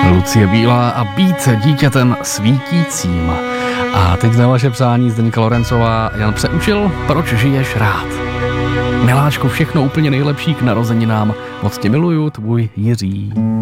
Lucie Bílá a Být dítětem svítícím. A teď na vaše přání Zdeňka Lorencová. Jan Přeučil, proč žiješ rád? Miláčku, všechno úplně nejlepší k narozeninám. Moc tě miluju, tvůj Jiří.